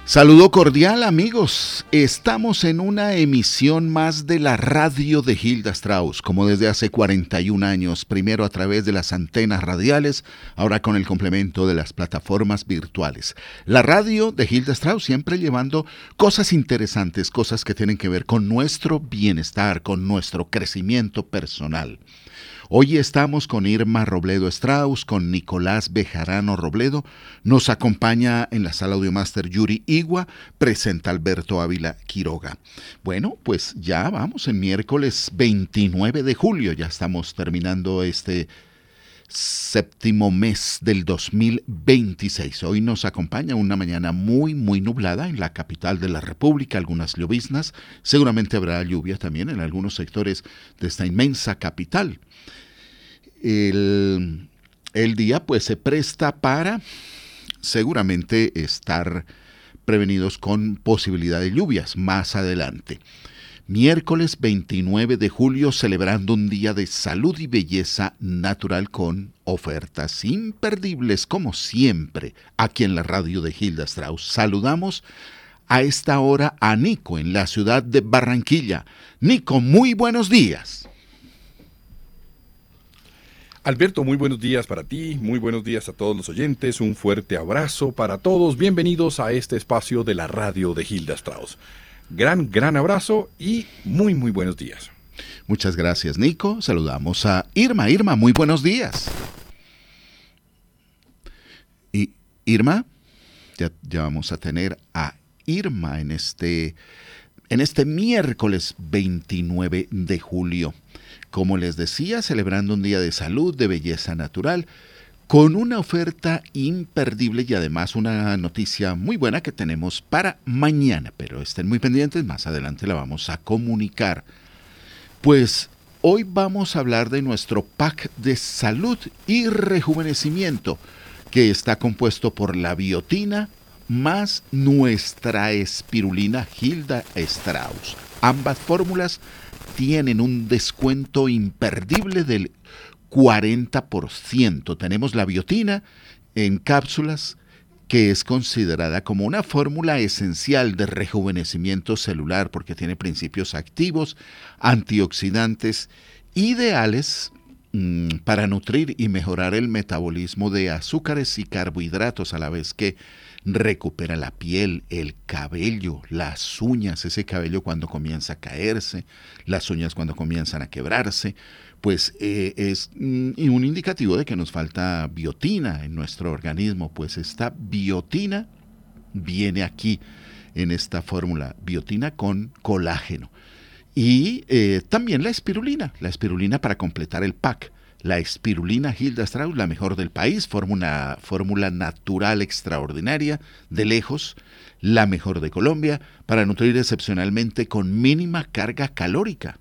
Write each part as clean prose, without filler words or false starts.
Saludo cordial, amigos. Estamos en una emisión más de la radio de Hilda Strauss, como desde hace 41 años, primero a través de las antenas radiales, ahora con el complemento de las plataformas virtuales. La radio de Hilda Strauss siempre llevando cosas interesantes, cosas que tienen que ver con nuestro bienestar, con nuestro crecimiento personal. Hoy estamos con Irma Robledo Strauss, con Nicolás Bejarano Robledo. Nos acompaña en la sala Audiomaster Yuri Igua, presenta Alberto Ávila Quiroga. Bueno, pues ya vamos en miércoles 29 de julio, ya estamos terminando este séptimo mes del 2026. Hoy nos acompaña una mañana muy nublada en la capital de la República, algunas lloviznas. Seguramente habrá lluvia también en algunos sectores de esta inmensa capital. El día pues se presta para seguramente estar prevenidos con posibilidad de lluvias más adelante. Miércoles 29 de julio, celebrando un día de salud y belleza natural con ofertas imperdibles, como siempre, aquí en la radio de Hilda Strauss. Saludamos a esta hora a Nico en la ciudad de Barranquilla. Nico, muy buenos días. Alberto, muy buenos días para ti, muy buenos días a todos los oyentes, un fuerte abrazo para todos. Bienvenidos a este espacio de la radio de Hilda Strauss. Gran abrazo y muy buenos días. Muchas gracias, Nico. Saludamos a Irma. Irma, muy buenos días. Y Irma, ya vamos a tener a Irma en este miércoles 29 de julio. Como les decía, celebrando un día de salud, de belleza natural, con una oferta imperdible y además una noticia muy buena que tenemos para mañana, pero estén muy pendientes, más adelante la vamos a comunicar. Pues hoy vamos a hablar de nuestro pack de salud y rejuvenecimiento, que está compuesto por la biotina más nuestra espirulina Hilda Strauss. Ambas fórmulas tienen un descuento imperdible del 40%. Tenemos la biotina en cápsulas, que es considerada como una fórmula esencial de rejuvenecimiento celular porque tiene principios activos, antioxidantes, ideales para nutrir y mejorar el metabolismo de azúcares y carbohidratos, a la vez que recupera la piel, el cabello, las uñas, ese cabello cuando comienza a caerse, las uñas cuando comienzan a quebrarse, pues es un indicativo de que nos falta biotina en nuestro organismo. Pues esta biotina viene aquí en esta fórmula, biotina con colágeno. Y también la espirulina para completar el pack. La espirulina Hilda Strauss, la mejor del país, fórmula natural extraordinaria, de lejos, la mejor de Colombia, para nutrir excepcionalmente con mínima carga calórica.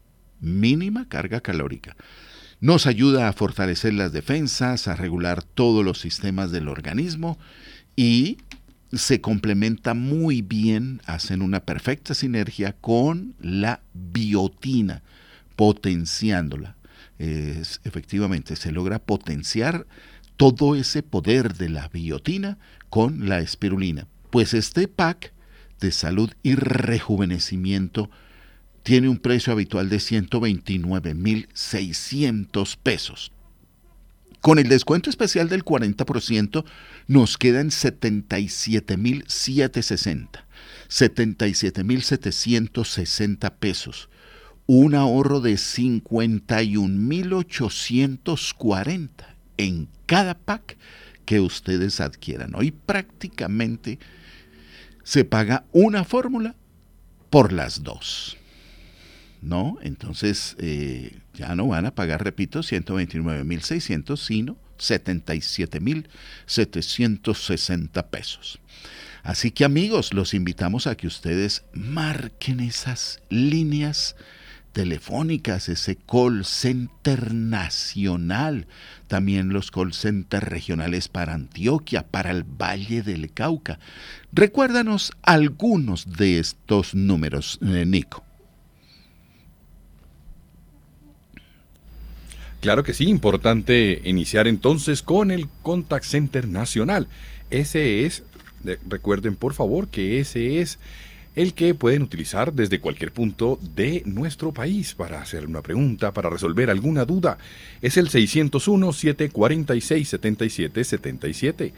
Nos ayuda a fortalecer las defensas, a regular todos los sistemas del organismo y se complementa muy bien, hacen una perfecta sinergia con la biotina, potenciándola. Efectivamente, se logra potenciar todo ese poder de la biotina con la espirulina. Pues este pack de salud y rejuvenecimiento tiene un precio habitual de 129,600 pesos. Con el descuento especial del 40% nos quedan 77,760. 77,760 pesos. Un ahorro de 51,840 en cada pack que ustedes adquieran. Hoy prácticamente se paga una fórmula por las dos, ¿no? Entonces ya no van a pagar, repito, 129,600, sino 77,760 pesos. Así que, amigos, los invitamos a que ustedes marquen esas líneas telefónicas, ese call center nacional, también los call centers regionales para Antioquia, para el Valle del Cauca. Recuérdanos algunos de estos números, Nico. Claro que sí, importante iniciar entonces con el Contact Center Nacional. Ese es Recuerden, por favor, que ese es el que pueden utilizar desde cualquier punto de nuestro país para hacer una pregunta, para resolver alguna duda. Es el 601-746-7777.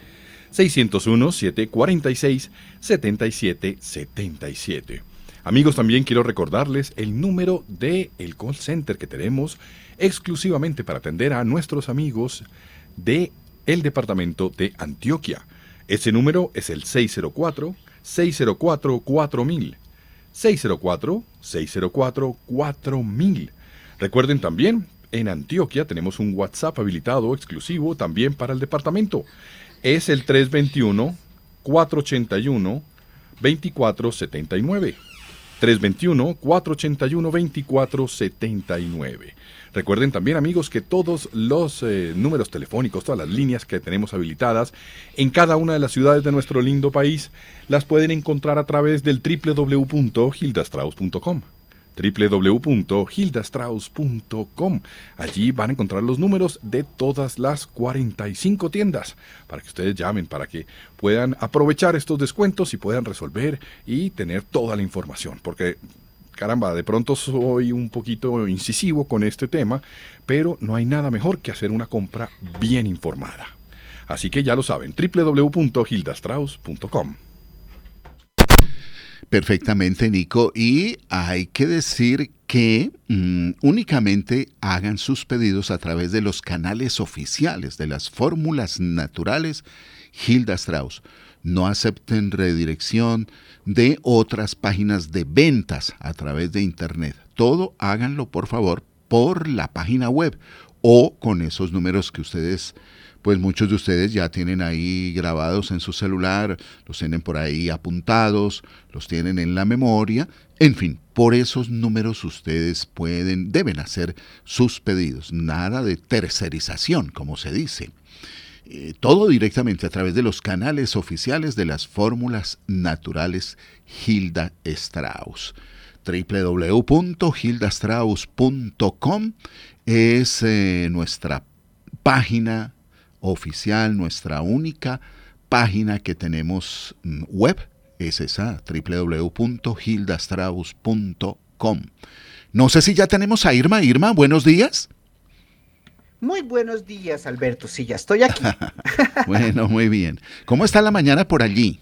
601-746-7777. Amigos, también quiero recordarles el número del call center que tenemos exclusivamente para atender a nuestros amigos de el departamento de Antioquia. Ese número es el 604-604-4000. 604-604-4000. Recuerden también, en Antioquia tenemos un WhatsApp habilitado exclusivo también para el departamento. Es el 321-481-2479. 321-481-2479. Recuerden también, amigos, que todos los números telefónicos, todas las líneas que tenemos habilitadas en cada una de las ciudades de nuestro lindo país, las pueden encontrar a través del www.hildastrauss.com. www.hildastrauss.com. Allí van a encontrar los números de todas las 45 tiendas para que ustedes llamen, para que puedan aprovechar estos descuentos y puedan resolver y tener toda la información. Porque, caramba, de pronto soy un poquito incisivo con este tema, pero no hay nada mejor que hacer una compra bien informada. Así que ya lo saben, www.hildastrauss.com. Perfectamente, Nico. Y hay que decir que únicamente hagan sus pedidos a través de los canales oficiales de las fórmulas naturales Hilda Strauss. No acepten redirección de otras páginas de ventas a través de Internet. Todo háganlo, por favor, por la página web o con esos números que ustedes, pues muchos de ustedes ya tienen ahí grabados en su celular, los tienen por ahí apuntados, los tienen en la memoria. En fin, por esos números ustedes deben hacer sus pedidos. Nada de tercerización, como se dice. Todo directamente a través de los canales oficiales de las fórmulas naturales Hilda Strauss. www.hildastrauss.com es nuestra página oficial, nuestra única página que tenemos web, es esa, www.hildastrauss.com. No sé si ya tenemos a Irma. Irma, buenos días. Muy buenos días, Alberto. Sí, ya estoy aquí. Bueno, muy bien. ¿Cómo está la mañana por allí?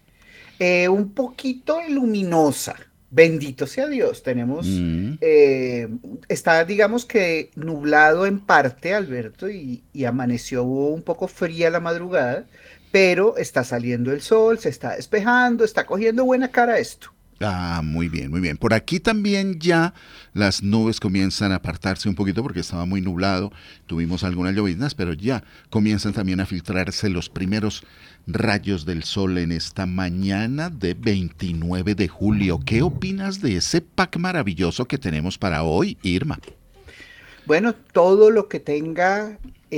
Un poquito luminosa. Bendito sea Dios. Tenemos, Mm. está, digamos que nublado en parte, Alberto, y amaneció un poco fría la madrugada, pero está saliendo el sol, se está despejando, está cogiendo buena cara esto. Ah, muy bien, muy bien. Por aquí también ya las nubes comienzan a apartarse un poquito porque estaba muy nublado, tuvimos algunas lloviznas, pero ya comienzan también a filtrarse los primeros rayos del sol en esta mañana de 29 de julio. ¿Qué opinas de ese pack maravilloso que tenemos para hoy, Irma? Bueno, todo lo que tenga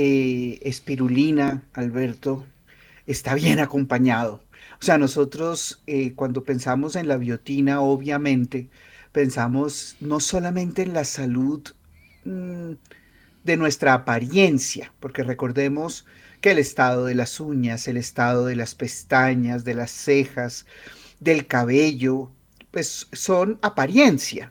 espirulina, Alberto, está bien acompañado. O sea, nosotros cuando pensamos en la biotina, obviamente, pensamos no solamente en la salud mm, de nuestra apariencia, porque recordemos que el estado de las uñas, el estado de las pestañas, de las cejas, del cabello, pues son apariencia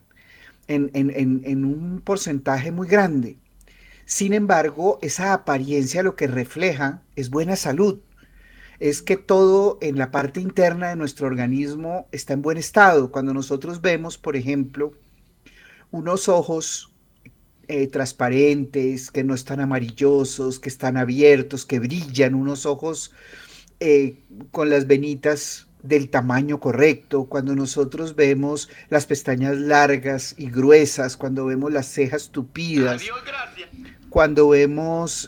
en un porcentaje muy grande. Sin embargo, esa apariencia lo que refleja es buena salud, es que todo en la parte interna de nuestro organismo está en buen estado. Cuando nosotros vemos, por ejemplo, unos ojos transparentes, que no están amarillosos, que están abiertos, que brillan, unos ojos con las venitas del tamaño correcto, cuando nosotros vemos las pestañas largas y gruesas, cuando vemos las cejas tupidas, cuando vemos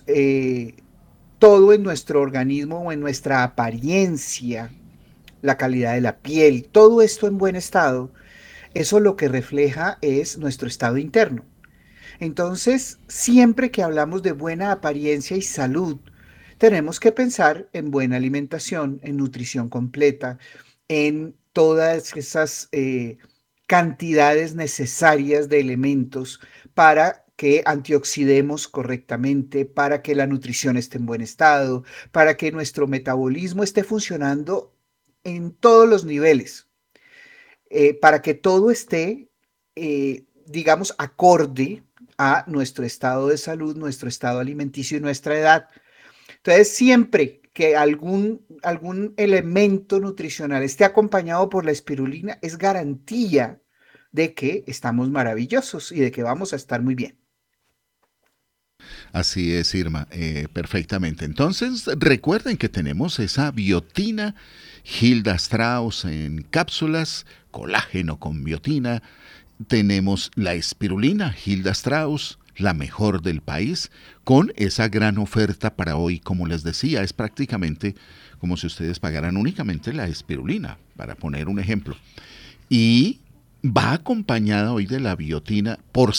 todo en nuestro organismo o en nuestra apariencia, la calidad de la piel, todo esto en buen estado, eso lo que refleja es nuestro estado interno. Entonces, siempre que hablamos de buena apariencia y salud, tenemos que pensar en buena alimentación, en nutrición completa, en todas esas cantidades necesarias de elementos para que antioxidemos correctamente, para que la nutrición esté en buen estado, para que nuestro metabolismo esté funcionando en todos los niveles, para que todo esté, digamos, acorde a nuestro estado de salud, nuestro estado alimenticio y nuestra edad. Entonces, siempre que algún elemento nutricional esté acompañado por la espirulina, es garantía de que estamos maravillosos y de que vamos a estar muy bien. Así es, Irma, perfectamente. Entonces, recuerden que tenemos esa biotina Hilda Strauss en cápsulas, colágeno con biotina. Tenemos la espirulina Hilda Strauss, la mejor del país, con esa gran oferta para hoy. Como les decía, es prácticamente como si ustedes pagaran únicamente la espirulina, para poner un ejemplo. Y va acompañada hoy de la biotina por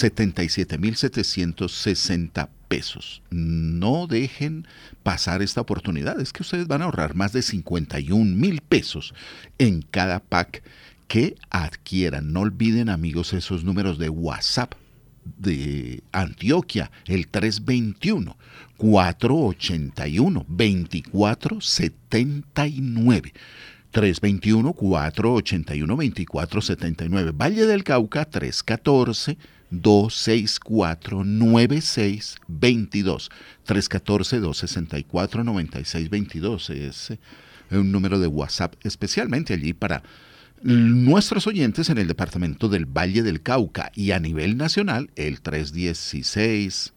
77,760 pesos. No dejen pasar esta oportunidad. Es que ustedes van a ahorrar más de 51,000 pesos en cada pack que adquieran. No olviden, amigos, esos números de WhatsApp de Antioquia, el 321-481-2479. 321-481-2479. Valle del Cauca, 314-264-9622. 314-264-9622. Es un número de WhatsApp especialmente allí para nuestros oyentes en el departamento del Valle del Cauca, y a nivel nacional el 316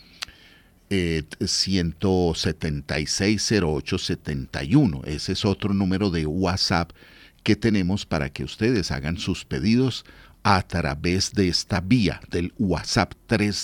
1760871. Ese es otro número de WhatsApp que tenemos para que ustedes hagan sus pedidos a través de esta vía del WhatsApp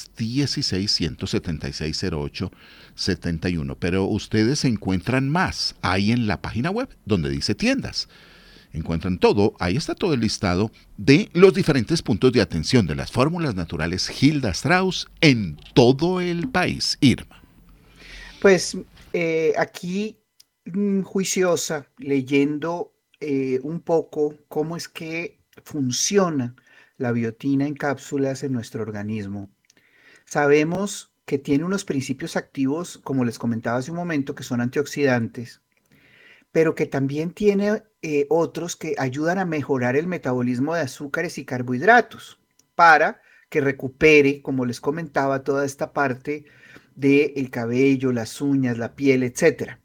316-176-0871. Pero ustedes encuentran más ahí en la página web donde dice tiendas. Encuentran todo, ahí está todo el listado de los diferentes puntos de atención de las fórmulas naturales Hilda Strauss en todo el país. Irma. Pues aquí, juiciosa, leyendo un poco cómo es que funciona la biotina en cápsulas en nuestro organismo. Sabemos que tiene unos principios activos, como les comentaba hace un momento, que son antioxidantes, pero que también tiene otros que ayudan a mejorar el metabolismo de azúcares y carbohidratos para que recupere, como les comentaba, toda esta parte del cabello, las uñas, la piel, etcétera.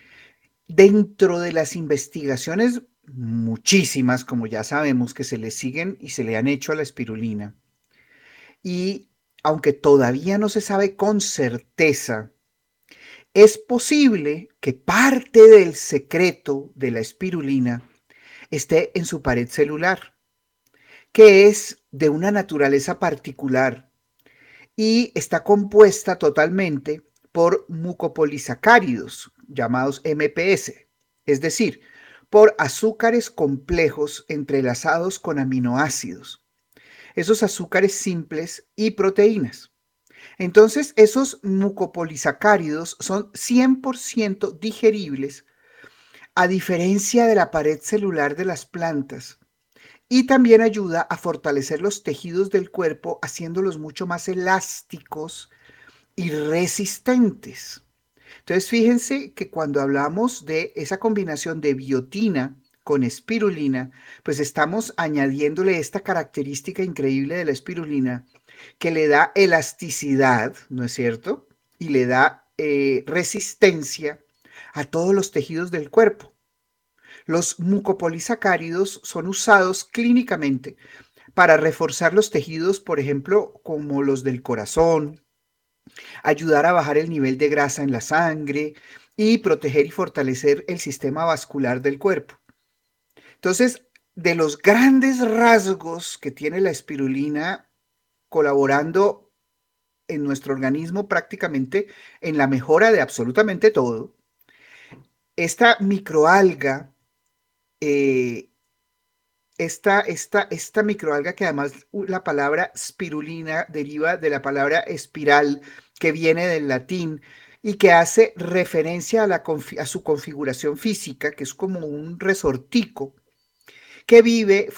Dentro de las investigaciones, muchísimas, como ya sabemos, que se le siguen y se le han hecho a la espirulina, y aunque todavía no se sabe con certeza, es posible que parte del secreto de la espirulina esté en su pared celular, que es de una naturaleza particular y está compuesta totalmente por mucopolisacáridos, llamados MPS, es decir, por azúcares complejos entrelazados con aminoácidos, esos azúcares simples y proteínas. Entonces, esos mucopolisacáridos son 100% digeribles, a diferencia de la pared celular de las plantas, y también ayuda a fortalecer los tejidos del cuerpo, haciéndolos mucho más elásticos y resistentes. Entonces, fíjense que cuando hablamos de esa combinación de biotina con espirulina, pues estamos añadiéndole esta característica increíble de la espirulina que le da elasticidad, ¿no es cierto? Y le da resistencia a todos los tejidos del cuerpo. Los mucopolisacáridos son usados clínicamente para reforzar los tejidos, por ejemplo, como los del corazón, ayudar a bajar el nivel de grasa en la sangre y proteger y fortalecer el sistema vascular del cuerpo. Entonces, de los grandes rasgos que tiene la espirulina colaborando en nuestro organismo prácticamente en la mejora de absolutamente todo, esta microalga, eh, esta microalga que además la palabra spirulina deriva de la palabra espiral que viene del latín y que hace referencia a su configuración física, que es como un resortico que vive